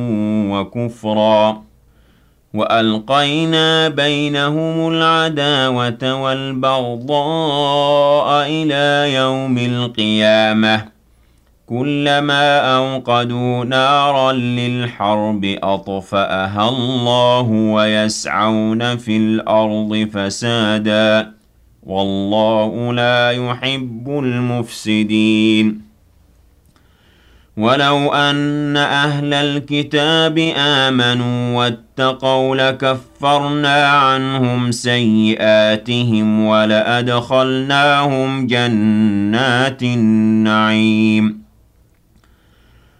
وكفرا وألقينا بينهم العداوة والبغضاء إلى يوم القيامة كلما أوقدوا نارا للحرب أطفأها الله ويسعون في الأرض فسادا والله لا يحب المفسدين ولو أن أهل الكتاب آمنوا واتقوا لكفرنا عنهم سيئاتهم ولأدخلناهم جنات النعيم